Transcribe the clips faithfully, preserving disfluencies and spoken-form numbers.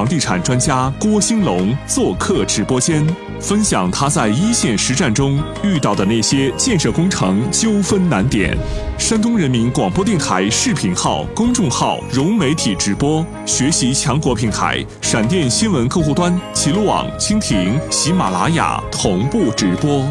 房地产专家郭兴龙做客直播间，分享他在一线实战中遇到的那些建设工程纠纷难点。山东人民广播电台视频号、公众号融媒体直播，学习强国平台闪电新闻客户端、齐鲁网、蜻蜓、喜马拉雅同步直播。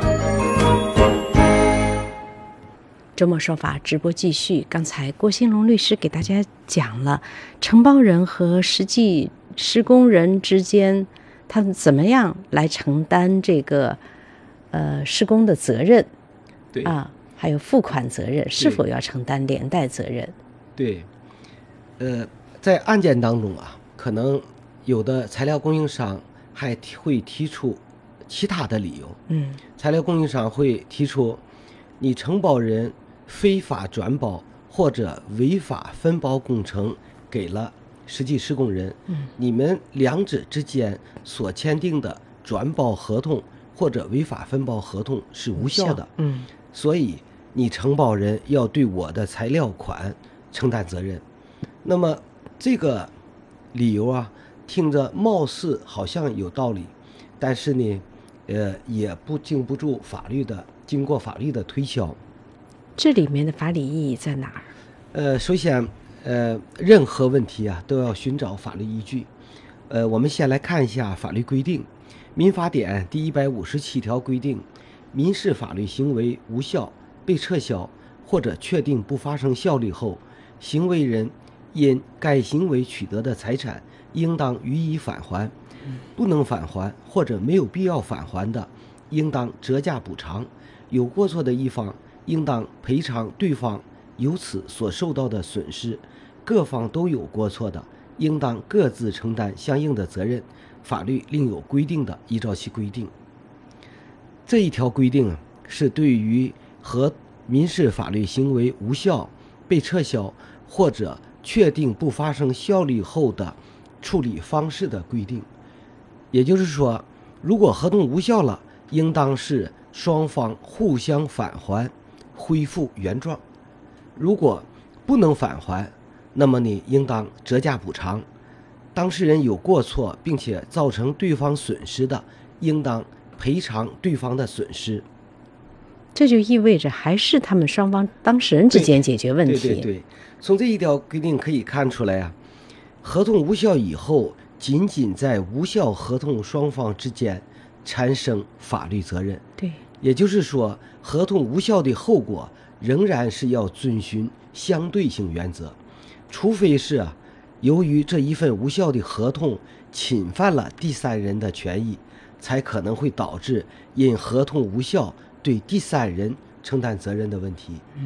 周末说法直播继续。刚才郭兴龙律师给大家讲了承包人和实际施工人之间，他们怎么样来承担这个呃施工的责任， 对啊，还有付款责任，是否要承担连带责任？ 对，呃，在案件当中啊，可能有的材料供应商还会提出其他的理由。 嗯， 材料供应商会提出，你承包人非法转包或者违法分包工程给了实际施工人， 嗯， 你们两者之间所签订的转包合同或者违法分包合同是无效的， 嗯， 所以你承包人要对我的材料款承担责任。那么这个理由啊，听着貌似好像有道理，但是呢，呃，也不经不住法律的经过法律的推敲。 这里面的法理意义在哪儿？ 呃，首先，呃，任何问题啊都要寻找法律依据。呃，我们先来看一下法律规定。民法典第一百五十七条规定，民事法律行为无效、被撤销或者确定不发生效力后，行为人因该行为取得的财产，应当予以返还；不能返还或者没有必要返还的，应当折价补偿。有过错的一方应当赔偿对方由此所受到的损失，各方都有过错的，应当各自承担相应的责任。法律另有规定的，依照其规定。这一条规定是对于和民事法律行为无效、被撤销或者确定不发生效力后的处理方式的规定。也就是说，如果合同无效了，应当是双方互相返还，恢复原状；如果不能返还，那么你应当折价补偿。当事人有过错并且造成对方损失的，应当赔偿对方的损失。 这就意味着还是他们双方当事人之间解决问题。 对对对，从这一条规定可以看出来啊，合同无效以后，仅仅在无效合同双方之间产生法律责任。 对， 也就是说，合同无效的后果仍然是要遵循相对性原则，除非是啊，由于这一份无效的合同侵犯了第三人的权益，才可能会导致因合同无效对第三人承担责任的问题。 嗯，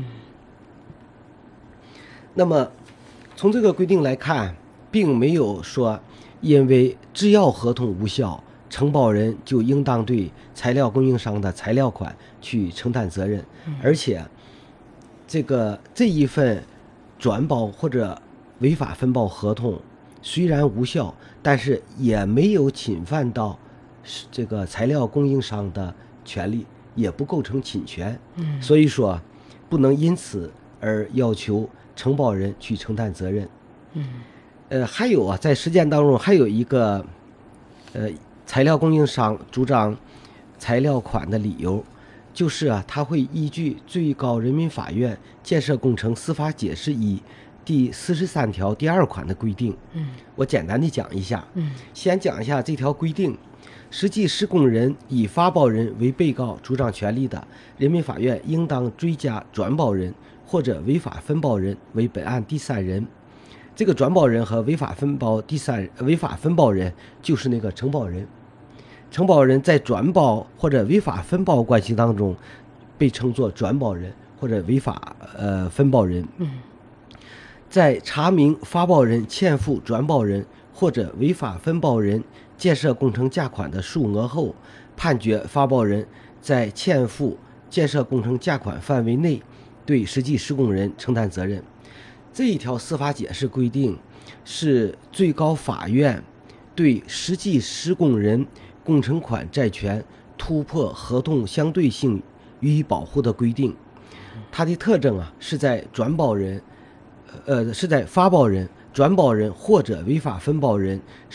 那么从这个规定来看，并没有说因为制药合同无效，承包人就应当对材料供应商的材料款去承担责任，而且这个这一份转包或者违法分包合同虽然无效，但是也没有侵犯到这个材料供应商的权利，也不构成侵权。 嗯， 所以说不能因此而要求承包人去承担责任。 嗯， 呃，还有啊，在实践当中还有一个呃材料供应商主张材料款的理由，就是啊，他会依据最高人民法院建设工程司法解释一第四十三条第二款的规定。 嗯， 我简单的讲一下。 嗯， 先讲一下这条规定。实际施工人以发包人为被告主张权利的，人民法院应当追加转包人或者违法分包人为本案第三人。这个转包人和违法分包第三违法分包人就是那个承包人。承包人在转包或者违法分包关系当中被称作转包人或者违法呃分包人。 嗯， 在查明发包人欠付转包人或者违法分包人建设工程价款的数额后，判决发包人在欠付建设工程价款范围内对实际施工人承担责任。这一条司法解释规定是最高法院对实际施工人工程款债权突破合同相对性予以保护的规定。它的特征啊是在转包人呃是在发包人、转包人或者违法分包人